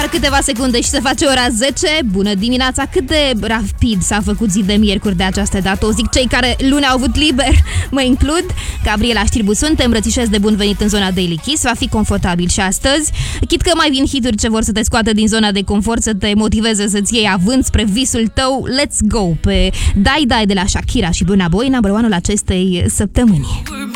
doar câteva secunde și se face ora 10. Bună dimineața! Cât de rapid s-a făcut zi de miercuri de această dată. O zic cei care luni au avut liber. Mă includ. Gabriela Știrbu sunt, te îmbrățișez de bun venit în zona Daily Kiss. Va fi confortabil și astăzi. Chit că mai vin hituri ce vor să te scoată din zona de confort, să te motiveze să-ți iei avânt spre visul tău. Let's go! Pe Dai Dai de la Shakira și Burna Boy, number one-ul acestei săptămâni.